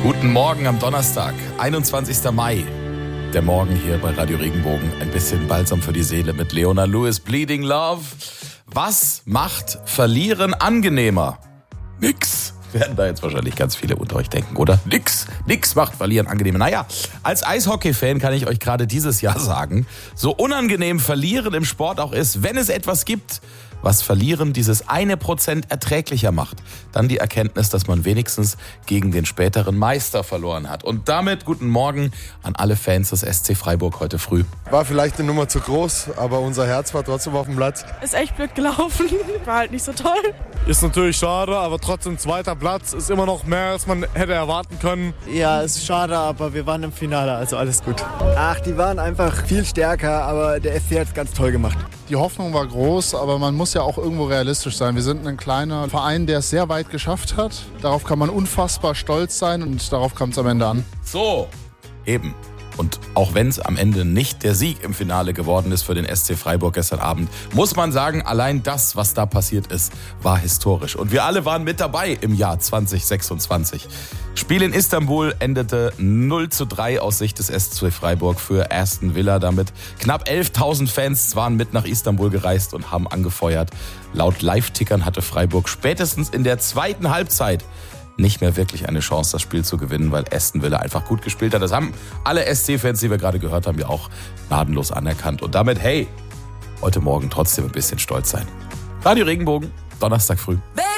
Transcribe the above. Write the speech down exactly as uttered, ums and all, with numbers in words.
Guten Morgen am Donnerstag, einundzwanzigsten Mai. Der Morgen hier bei Radio Regenbogen. Ein bisschen Balsam für die Seele mit Leona Lewis, Bleeding Love. Was macht Verlieren angenehmer? Nix. Werden da jetzt wahrscheinlich ganz viele unter euch denken, oder? Nix. Nix macht Verlieren angenehmer. Naja, als Eishockey-Fan kann ich euch gerade dieses Jahr sagen, so unangenehm Verlieren im Sport auch ist, wenn es etwas gibt, was Verlieren dieses eine Prozent erträglicher macht, dann die Erkenntnis, dass man wenigstens gegen den späteren Meister verloren hat. Und damit guten Morgen an alle Fans des S C Freiburg heute früh. War vielleicht eine Nummer zu groß, aber unser Herz war trotzdem auf dem Platz. Ist echt blöd gelaufen, war halt nicht so toll. Ist natürlich schade, aber trotzdem zweiter Platz ist immer noch mehr, als man hätte erwarten können. Ja, ist schade, aber wir waren im Finale, also alles gut. Ach, die waren einfach viel stärker, aber der S C hat es ganz toll gemacht. Die Hoffnung war groß, aber man muss ja auch irgendwo realistisch sein. Wir sind ein kleiner Verein, der es sehr weit geschafft hat. Darauf kann man unfassbar stolz sein und darauf kam es am Ende an. So, eben. Und auch wenn es am Ende nicht der Sieg im Finale geworden ist für den S C Freiburg gestern Abend, muss man sagen, allein das, was da passiert ist, war historisch. Und wir alle waren mit dabei im Jahr zwanzig sechsundzwanzig. Spiel in Istanbul endete null zu drei aus Sicht des S C Freiburg für Aston Villa. Damit knapp elftausend Fans waren mit nach Istanbul gereist und haben angefeuert. Laut Live-Tickern hatte Freiburg spätestens in der zweiten Halbzeit nicht mehr wirklich eine Chance, das Spiel zu gewinnen, weil Aston Villa einfach gut gespielt hat. Das haben alle S C-Fans, die wir gerade gehört haben, ja auch gnadenlos anerkannt. Und damit, hey, heute Morgen trotzdem ein bisschen stolz sein. Radio Regenbogen, Donnerstag früh.